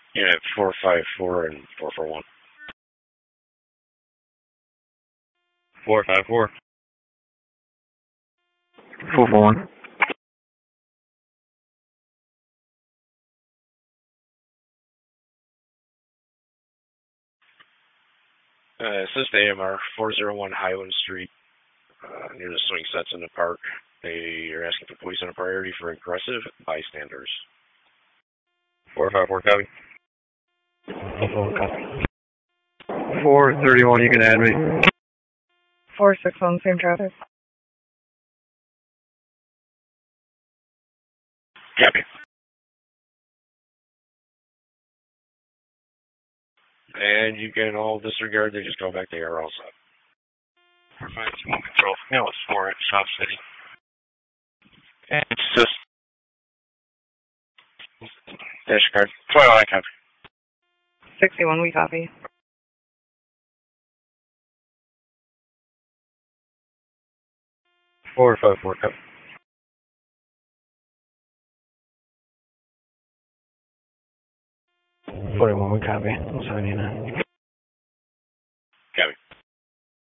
Yeah, 454 and 441. 454. 441. It says the AMR 401 Highland Street, near the swing sets in the park. They are asking for police on a priority for aggressive bystanders. 454 copy. 431, you can add me. 461, same traffic. Copy. And you can all disregard, they just go back, they are all set. 451 control. No, it's 4 at South City. And it's just Dash card. 12, copy. 61, we copy. Four 454 copy. 41, we copy. 79.